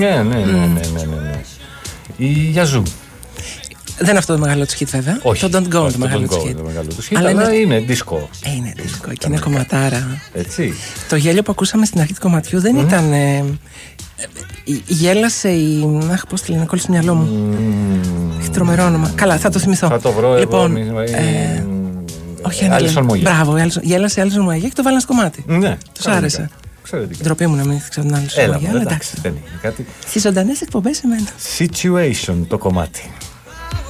Ναι. Η Yazoo. Δεν είναι αυτό το μεγάλο του hit, βέβαια. Όχι, το Don't Go το μεγάλο του hit. Αλλά είναι disco. Είναι disco και είναι κομματάρα. Έτσι. Το γέλιο που ακούσαμε στην αρχή του κομματιού δεν ήταν. Γέλασε η. Αχ, πώς τη λένε, κόλλησε στο μυαλό μου. Έχει τρομερό όνομα. Καλά, θα το θυμηθώ. Θα το βρω λοιπόν, όχι, Alison Moyet. Μπράβο, γέλασε η Alison Moyet και το βάλανε στο κομμάτι. Ναι. Τους άρεσε. Ντροπή μου να μην ξέρω την Alison Moyet. Εντάξει, δεν είναι κάτι. Στις ζωντανές εκπομπές εμένα. Situation το κομμάτι.